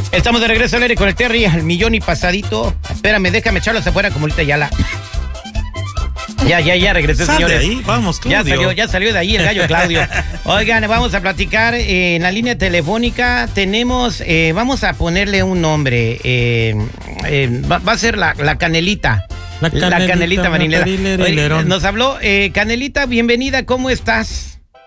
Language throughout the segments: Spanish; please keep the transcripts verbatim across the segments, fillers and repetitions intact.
Estamos de regreso al aire con el Terry, al millón y pasadito. Espérame, déjame echarlos afuera como ahorita ya la... Ya, ya, ya regresé, Sal señores. De ahí, vamos, Claudio. Ya salió, ya salió de ahí el gallo Claudio. Oigan, vamos a platicar eh, en la línea telefónica. Tenemos, eh, vamos a ponerle un nombre. Eh, eh, va, va a ser la, la Canelita. La Canelita, la Canelita Marinera. Oye, nos habló, eh, Canelita, bienvenida, ¿cómo estás?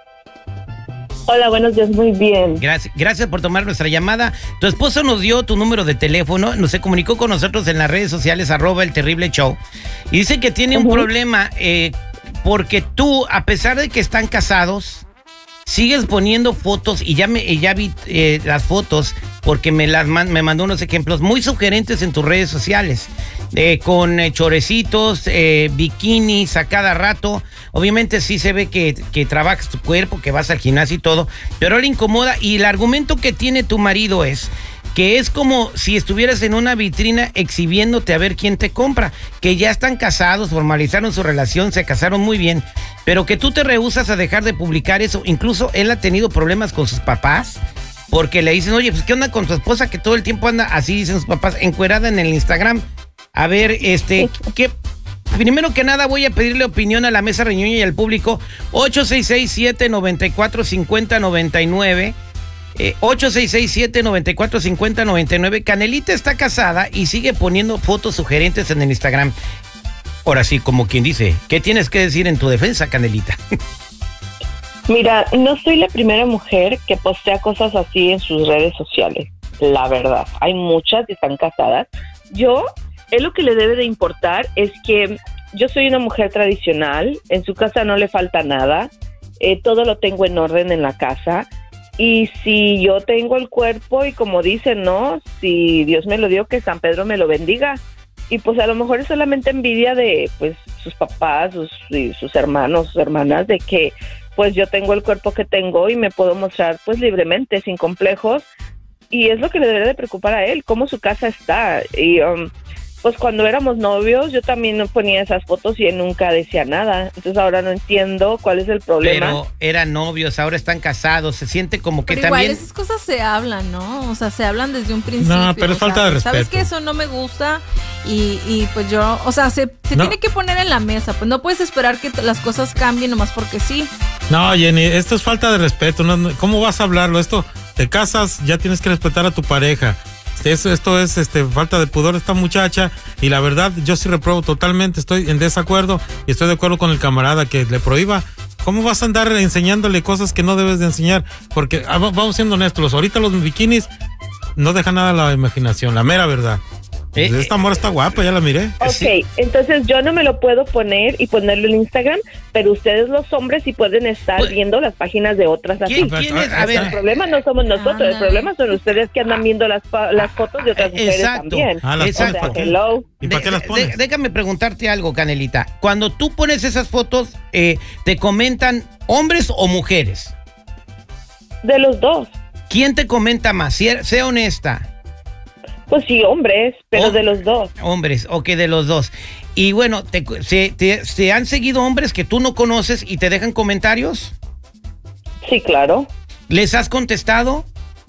Hola, buenos días, muy bien. Gracias, gracias por tomar nuestra llamada. Tu esposo nos dio tu número de teléfono, nos se comunicó con nosotros en las redes sociales, arroba el terrible show, y dice que tiene uh-huh. un problema eh, porque tú, a pesar de que están casados, sigues poniendo fotos, y ya me, y ya vi eh, las fotos, porque me las man, me mandó unos ejemplos muy sugerentes en tus redes sociales, eh, con eh, chorecitos, eh, bikinis a cada rato. Obviamente sí se ve que, que trabajas tu cuerpo, que vas al gimnasio y todo, pero le incomoda, y el argumento que tiene tu marido es que es como si estuvieras en una vitrina exhibiéndote a ver quién te compra, que ya están casados, formalizaron su relación, se casaron muy bien, pero que tú te rehusas a dejar de publicar eso. Incluso él ha tenido problemas con sus papás, porque le dicen, oye, pues ¿qué onda con tu esposa que todo el tiempo anda, así dicen sus papás, encuerada en el Instagram? A ver, este, ¿qué...? Primero que nada voy a pedirle opinión a la mesa reñoña y al público. Ocho seis seis, siete nueve cuatro, cinco cero nueve nueve. Eh, ocho seis seis, siete nueve cuatro, cinco cero nueve nueve. Canelita está casada y sigue poniendo fotos sugerentes en el Instagram. Ahora sí, como quien dice, ¿qué tienes que decir en tu defensa, Canelita? Mira, no soy la primera mujer que postea cosas así en sus redes sociales. La verdad, hay muchas que están casadas. Yo... Él lo que le debe de importar es que yo soy una mujer tradicional, en su casa no le falta nada, eh, todo lo tengo en orden en la casa, y si yo tengo el cuerpo y como dicen, ¿no? Si Dios me lo dio, que San Pedro me lo bendiga, y pues a lo mejor es solamente envidia de pues sus papás, sus, sus hermanos, sus hermanas, de que pues yo tengo el cuerpo que tengo y me puedo mostrar pues libremente, sin complejos, y es lo que le debe de preocupar a él, cómo su casa está. Y um, pues cuando éramos novios yo también ponía esas fotos y él nunca decía nada, entonces ahora no entiendo cuál es el problema. Pero eran novios, ahora están casados, se siente como que pero también... igual esas cosas se hablan, ¿no? O sea, se hablan desde un principio. No, pero es falta sea, de respeto. Sabes que eso no me gusta y, y pues yo, o sea, se, se no. tiene que poner en la mesa, pues no puedes esperar que las cosas cambien nomás porque sí. No, Jenny, esto es falta de respeto, ¿no? ¿Cómo vas a hablarlo? Esto, te casas, ya tienes que respetar a tu pareja. Eso, esto es este, falta de pudor de esta muchacha, y la verdad yo sí repruebo totalmente, estoy en desacuerdo y estoy de acuerdo con el camarada que le prohíba. ¿Cómo vas a andar enseñándole cosas que no debes de enseñar? Porque ah, vamos siendo honestos, ahorita los bikinis no dejan nada a la imaginación, la mera verdad. Eh, Esta morra está guapa, ya la miré. Ok, sí. Entonces yo no me lo puedo poner y ponerlo en Instagram, pero ustedes los hombres sí pueden estar pues, viendo las páginas de otras así. ¿Quién, quién es? A ver, el problema no somos nosotros, el problema son ustedes que andan viendo las, las fotos de otras mujeres exacto, también. Ah, las exacto. ¿Para qué? Hello. ¿Y para qué las pones? De, de, déjame preguntarte algo, Canelita. Cuando tú pones esas fotos, eh, ¿te comentan hombres o mujeres? De los dos. ¿Quién te comenta más? Sea honesta. Pues sí, hombres, pero oh, de los dos. Hombres, ok, de los dos. Y bueno, te, se, te, ¿se han seguido hombres que tú no conoces y te dejan comentarios? Sí, claro. ¿Les has contestado?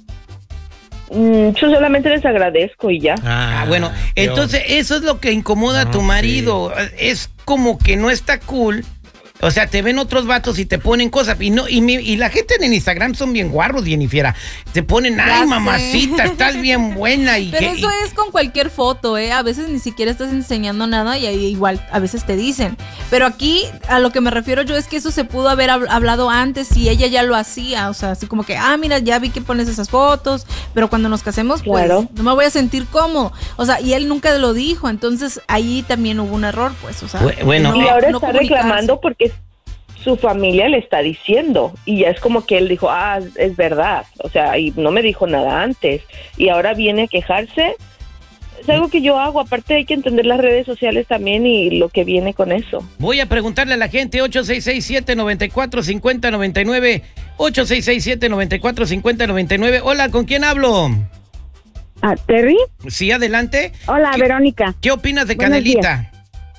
Mm, yo solamente les agradezco y ya. Ah, bueno, entonces eso es lo que incomoda no, a tu marido. Sí. Es como que no está cool. O sea, te ven otros vatos y te ponen cosas. Y no y, mi, y la gente en el Instagram son bien guarros, Jennifer. Te ponen, ay, ya mamacita, sé. Estás bien buena. Y Pero que, eso y... es con cualquier foto, ¿eh? A veces ni siquiera estás enseñando nada y ahí igual a veces te dicen. Pero aquí a lo que me refiero yo es que eso se pudo haber hablado antes y ella ya lo hacía. O sea, así como que, ah, mira, ya vi que pones esas fotos. Pero cuando nos casemos, pues claro, no me voy a sentir cómodo. O sea, y él nunca lo dijo. Entonces ahí también hubo un error, pues. O sea, bueno, no, y ahora no está reclamando porque su familia le está diciendo y ya es como que él dijo, ah, es verdad, o sea, y no me dijo nada antes y ahora viene a quejarse. Es algo que yo hago, aparte hay que entender las redes sociales también y lo que viene con eso. Voy a preguntarle a la gente, ocho seis seis, siete nueve cuatro, cinco cero nueve nueve, ocho seis seis, siete nueve cuatro, cinco cero nueve nueve. Hola, ¿con quién hablo? Ah, ¿Terry? Sí, adelante. Hola, ¿Qué, Verónica. ¿Qué opinas de Buenos Canelita? días.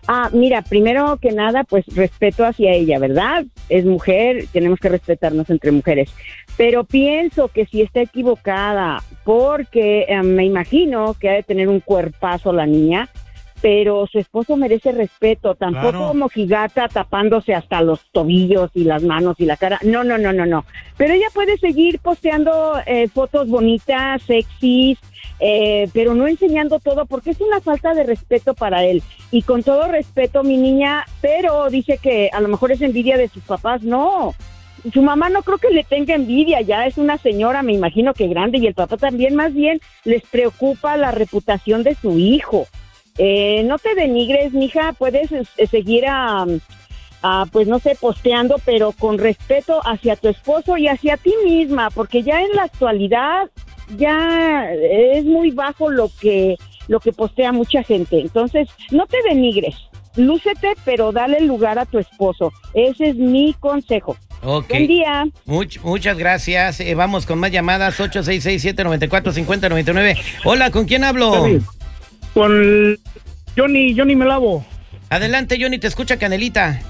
Ah, mira, primero que nada, pues respeto hacia ella, ¿verdad? Es mujer, tenemos que respetarnos entre mujeres. Pero pienso que si está equivocada, porque eh, me imagino que ha de tener un cuerpazo la niña, pero su esposo merece respeto, tampoco Claro. como gigata tapándose hasta los tobillos y las manos y la cara. No, no, no, no, no. Pero ella puede seguir posteando eh, fotos bonitas, sexys, eh, pero no enseñando todo porque es una falta de respeto para él. Y con todo respeto, mi niña, pero dice que a lo mejor es envidia de sus papás. No, su mamá no creo que le tenga envidia, ya es una señora, me imagino que grande, y el papá también, más bien les preocupa la reputación de su hijo. Eh, no te denigres, mija, puedes eh, seguir a, a, pues no sé, posteando, pero con respeto hacia tu esposo y hacia ti misma, porque ya en la actualidad ya es muy bajo lo que lo que postea mucha gente. Entonces, no te denigres, lúcete, pero dale lugar a tu esposo. Ese es mi consejo. Ok. Buen día. Much- muchas gracias. Eh, vamos con más llamadas. ocho seis seis, siete nueve cuatro, cinco cero nueve nueve. Hola, ¿con quién hablo? Sí. Con Johnny, Johnny Melavo. Adelante, Johnny, te escucha Canelita.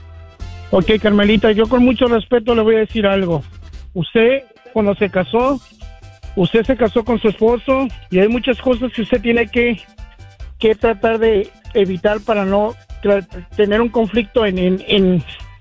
Ok, Carmelita, yo con mucho respeto le voy a decir algo. Usted, cuando se casó, usted se casó con su esposo y hay muchas cosas que usted tiene que, que tratar de evitar para no tra- tener un conflicto en, en, en-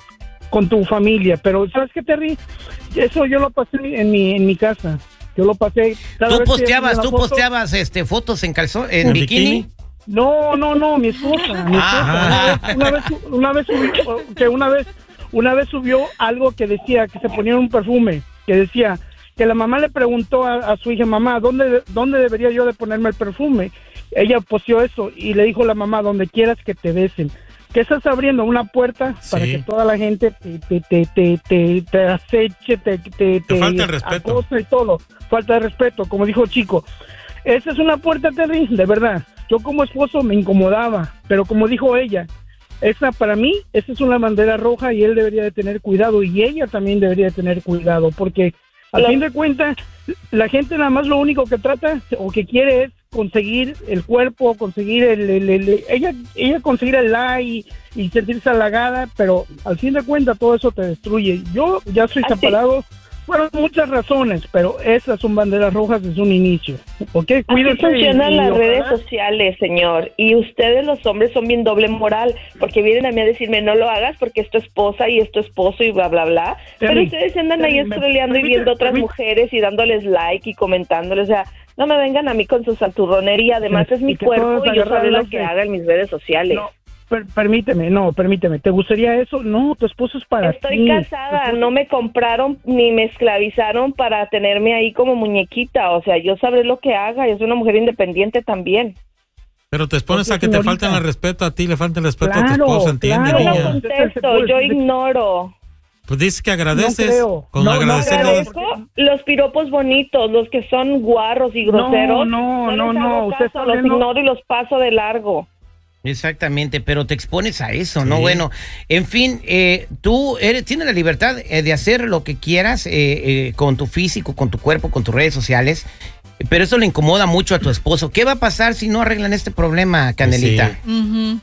con tu familia. Pero, ¿sabes qué, Terry? Eso yo lo pasé en mi, en mi casa. Yo lo pasé. cada ¿Tú vez que ella posteabas, subía tú la foto- posteabas este, fotos en calzón, en ¿En bikini? bikini? No, no, no, mi esposa, mi Ah. esposa. Una vez, una vez, una vez subió, que una vez, una vez subió algo que decía que se ponía un perfume, que decía que la mamá le preguntó a, a su hija, mamá, ¿dónde, dónde debería yo de ponerme el perfume? Ella posteó eso y le dijo a la mamá, donde quieras que te besen. Que estás abriendo una puerta Sí. para que toda la gente te, te, te, te, te, te aceche, te, te, Te falta el respeto. acose y todo. Falta de respeto, como dijo Chico. Esa es una puerta, Terry, de verdad. Yo como esposo me incomodaba, pero como dijo ella, esa para mí, esa es una bandera roja y él debería de tener cuidado y ella también debería de tener cuidado, porque al La- fin de cuentas, la gente nada más lo único que trata o que quiere es conseguir el cuerpo, conseguir el, el- el- ella, ella conseguir el like y, y sentirse halagada, pero al fin de cuentas todo eso te destruye. Yo ya soy Así. separado. Fueron muchas razones, pero esas son banderas rojas desde un inicio. ¿Ok? Así Cuídese. funcionan y- y las ojalá- redes sociales, señor. Y ustedes, los hombres, son bien doble moral, porque vienen a mí a decirme, no lo hagas porque es tu esposa y es tu esposo y bla, bla, bla. Pero Terry, ustedes andan Terry, ahí me- scrolleando y permite- viendo otras permite- mujeres y dándoles like y comentándoles. O sea, no me vengan a mí con su santurronería. Además, Sí, es mi y que cuerpo todos y yo sabré lo agarrados que de- haga en mis redes sociales. No, per- permíteme, no, permíteme. ¿Te gustaría eso? No, tu esposo es para Estoy ti. casada, no me compraron ni me esclavizaron para tenerme ahí como muñequita. O sea, yo sabré lo que haga. Yo soy una mujer independiente también. Pero te expones Porque, a que te señorita- falten el respeto a ti, le falta el respeto a tu Claro, esposo, entiende, claro. Yo no niña. con- contesto, yo ignoro. Pues dices que agradeces. No creo. Con No, no agradecer nada- Agradezco los piropos bonitos, los que son guarros y groseros. No, no, les no, hago no, usted caso, está los viendo- ignoro y los paso de largo. Exactamente, pero te expones a eso, ¿no? Sí. Bueno, en fin, eh, tú eres, tienes la libertad eh, de hacer lo que quieras eh, eh, con tu físico, con tu cuerpo, con tus redes sociales, pero eso le incomoda mucho a tu esposo. ¿Qué va a pasar si no arreglan este problema, Canelita? Sí. Ujú.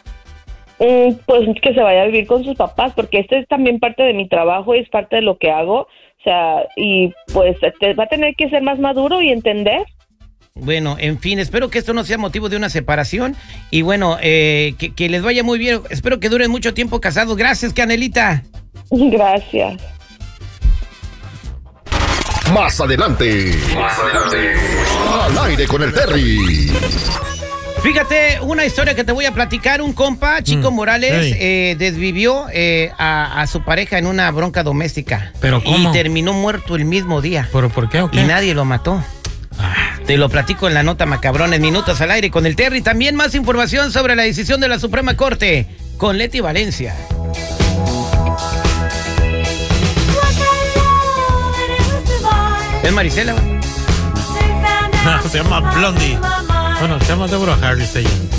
Mm, pues que se vaya a vivir con sus papás, porque esto es también parte de mi trabajo y es parte de lo que hago. O sea, y pues te va a tener que ser más maduro y entender. Bueno, en fin, espero que esto no sea motivo de una separación y bueno, eh, que, que les vaya muy bien. Espero que duren mucho tiempo casados. Gracias, Canelita. Gracias. Más adelante. Más adelante. Al aire con el Terry. Fíjate, una historia que te voy a platicar. Un compa, Chico Mm, Morales, hey. eh, desvivió eh, a, a su pareja en una bronca doméstica. ¿Pero cómo? Y terminó muerto el mismo día. ¿Pero por qué o qué? Y nadie lo mató. Te lo platico en la nota macabrón en Minutos al Aire con el Terry. También más información sobre la decisión de la Suprema Corte con Leti Valencia. ¿Es Marisela? No, se llama Blondie. Bueno, se llama Deborah Harris ella.